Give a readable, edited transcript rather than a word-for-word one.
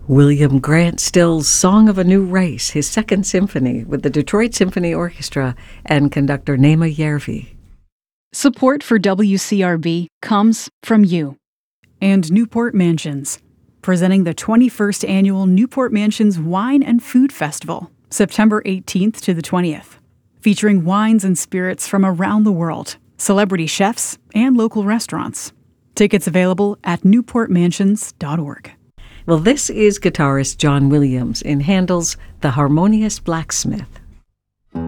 William Grant Still's Song of a New Race, his second symphony with the Detroit Symphony Orchestra and conductor Naima Yervi. Support for WCRB comes from you. And Newport Mansions, presenting the 21st Annual Newport Mansions Wine and Food Festival, September 18th to the 20th, featuring wines and spirits from around the world, celebrity chefs, and local restaurants. Tickets available at newportmansions.org. Well, this is guitarist John Williams in Handel's The Harmonious Blacksmith.